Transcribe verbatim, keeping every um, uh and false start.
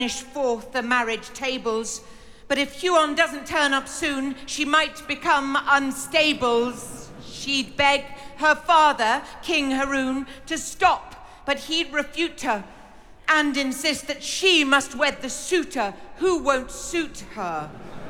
finish forth the marriage tables, but if Huon doesn't turn up soon, she might become unstables. She'd beg her father, King Haroon, to stop, but he'd refute her and insist that she must wed the suitor who won't suit her.